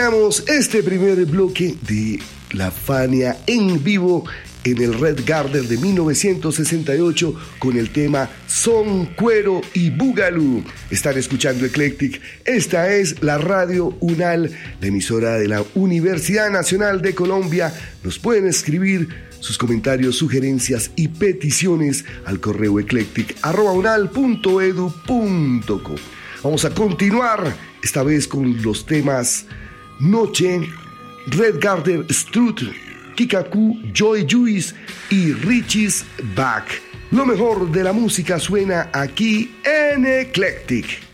Terminamos este primer bloque de la Fania en vivo en el Red Garden de 1968 con el tema Son, Cuero y Boogaloo. Están escuchando Eclectic. Esta es la Radio UNAL, la emisora de la Universidad Nacional de Colombia. Nos pueden escribir sus comentarios, sugerencias y peticiones al correo eclectic@unal.edu.co. Vamos a continuar esta vez con los temas Noche, Red Garden Strut, Kikaku, Joy Juice y Richie's Back. Lo mejor de la música suena aquí en Eclectic.